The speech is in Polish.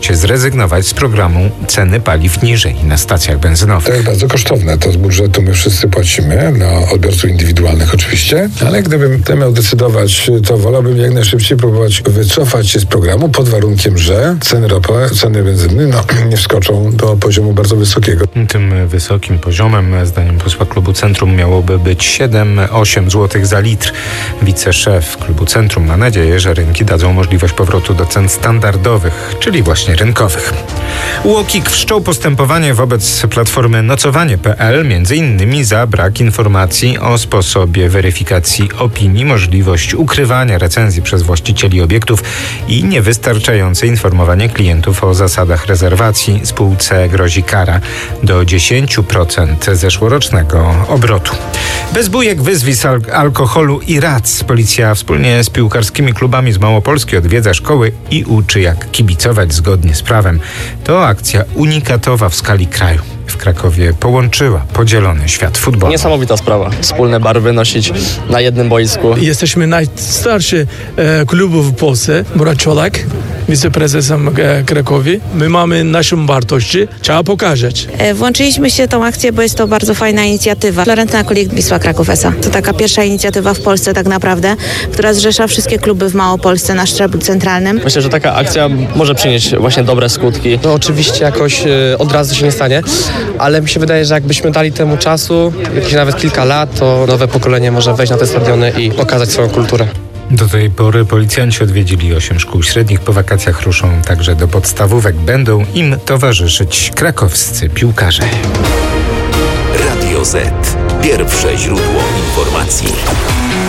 możecie zrezygnować z programu ceny paliw niżej na stacjach benzynowych. To jest bardzo kosztowne. To z budżetu my wszyscy płacimy, dla odbiorców indywidualnych oczywiście, ale gdybym miał decydować, to wolałbym jak najszybciej próbować wycofać się z programu pod warunkiem, że ceny ropy, ceny benzyny nie wskoczą do poziomu bardzo wysokiego. Tym wysokim poziomem, zdaniem posła Klubu Centrum, miałoby być 7-8 zł za litr. Wiceszef Klubu Centrum ma nadzieję, że rynki dadzą możliwość powrotu do cen standardowych, czyli właśnie rynkowych. UOKiK wszczął postępowanie wobec platformy nocowanie.pl, między innymi za brak informacji o sposobie weryfikacji opinii, możliwość ukrywania recenzji przez właścicieli obiektów i niewystarczające informowanie klientów o zasadach rezerwacji. Spółce grozi kara do 10% zeszłorocznego obrotu. Bez bujek, wyzwisk, alkoholu i rac policja wspólnie z piłkarskimi klubami z Małopolski odwiedza szkoły i uczy, jak kibicować zgodnie z prawem. To akcja unikatowa w skali kraju. W Krakowie połączyła podzielony świat futbolu. Niesamowita sprawa. Wspólne barwy nosić na jednym boisku. Jesteśmy najstarszy klub w Polsce. Murat Czolak, wiceprezesem Krakowi. My mamy naszą wartość. Trzeba pokazać. Włączyliśmy się w tą akcję, bo jest to bardzo fajna inicjatywa. Florentyna Kulik, Wisła Kraków S.A. To taka pierwsza inicjatywa w Polsce tak naprawdę, która zrzesza wszystkie kluby w Małopolsce na szczeblu centralnym. Myślę, że taka akcja może przynieść właśnie dobre skutki. No oczywiście jakoś od razu się nie stanie, ale mi się wydaje, że jakbyśmy dali temu czasu, jakieś nawet kilka lat, to nowe pokolenie może wejść na te stadiony i pokazać swoją kulturę. Do tej pory policjanci odwiedzili 8 szkół średnich. Po wakacjach ruszą także do podstawówek. Będą im towarzyszyć krakowscy piłkarze. Radio Z. Pierwsze źródło informacji.